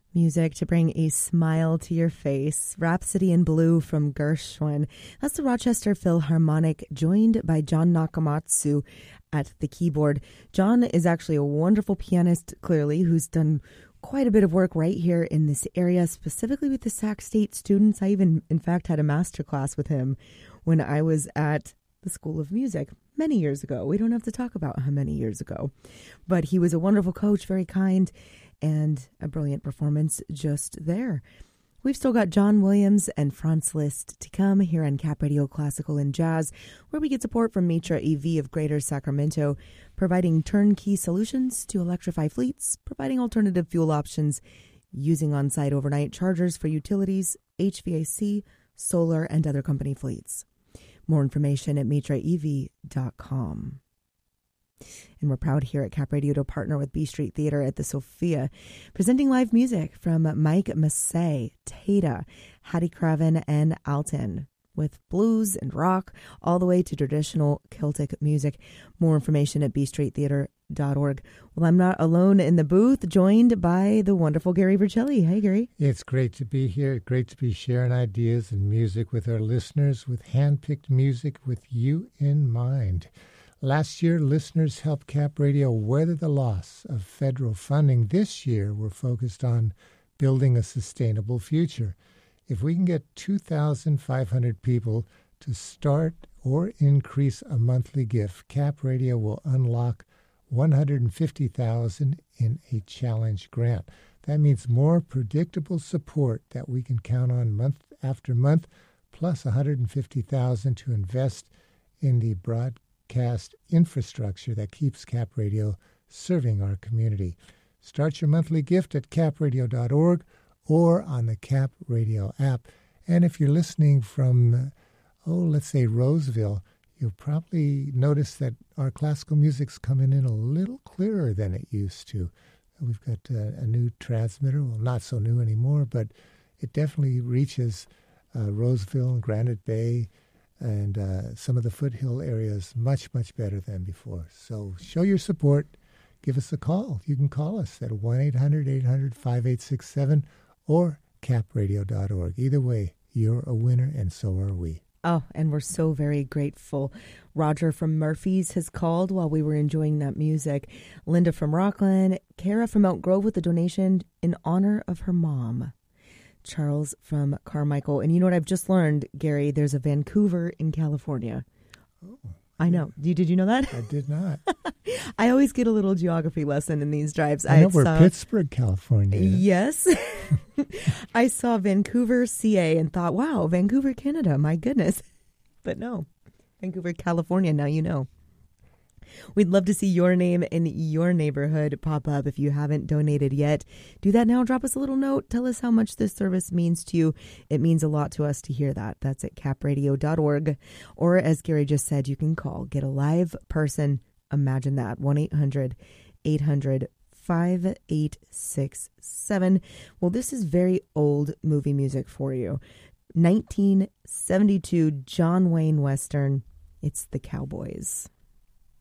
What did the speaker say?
Music to bring a smile to your face. Rhapsody in Blue from Gershwin. That's the Rochester Philharmonic, joined by John Nakamatsu at the keyboard. John is actually a wonderful pianist, clearly, who's done quite a bit of work right here in this area, specifically with the Sac State students. I even, in fact, had a master class with him when I was at the School of Music many years ago. We don't have to talk about how many years ago. But he was a wonderful coach, very kind, and a brilliant performance just there. We've still got John Williams and Franz Liszt to come here on Cap Radio Classical and Jazz, where we get support from Mitra EV of Greater Sacramento, providing turnkey solutions to electrify fleets, providing alternative fuel options, using on-site overnight chargers for utilities, HVAC, solar, and other company fleets. More information at mitraev.com. And we're proud here at Cap Radio to partner with B Street Theater at the Sophia, presenting live music from Mike Massey, Tata, Hattie Craven, and Alton, with blues and rock all the way to traditional Celtic music. More information at bstreettheater.org. Well, I'm not alone in the booth, joined by the wonderful Gary Vercelli. Hey, Gary. It's great to be here. Great to be sharing ideas and music with our listeners, with hand-picked music with you in mind. Last year, listeners helped Cap Radio weather the loss of federal funding. This year, we're focused on building a sustainable future. If we can get 2,500 people to start or increase a monthly gift, Cap Radio will unlock $150,000 in a challenge grant. That means more predictable support that we can count on month after month, plus $150,000 to invest in the broadcast infrastructure that keeps Cap Radio serving our community. Start your monthly gift at capradio.org or on the Cap Radio app. And if you're listening from, let's say Roseville, you'll probably notice that our classical music's coming in a little clearer than it used to. We've got a new transmitter, well, not so new anymore, but it definitely reaches Roseville and Granite Bay and some of the foothill areas much, much better than before. So show your support. Give us a call. You can call us at 1-800-800-5867 or capradio.org. Either way, you're a winner, and so are we. Oh, and we're so very grateful. Roger from Murphy's has called while we were enjoying that music. Linda from Rockland. Kara from Elk Grove with a donation in honor of her mom. Charles from Carmichael. And you know what I've just learned, Gary? There's a Vancouver in California. Oh, I know. Did you know that? I did not. I always get a little geography lesson in these drives. I know where Pittsburgh, California is. Yes. I saw Vancouver, CA, and thought, wow, Vancouver, Canada. My goodness. But no, Vancouver, California. Now you know. We'd love to see your name in your neighborhood pop up. If you haven't donated yet, do that now. Drop us a little note. Tell us how much this service means to you. It means a lot to us to hear that. That's at capradio.org. Or as Gary just said, you can call. Get a live person. Imagine that. 1-800-800-5867. Well, this is very old movie music for you. 1972 John Wayne Western. It's The Cowboys.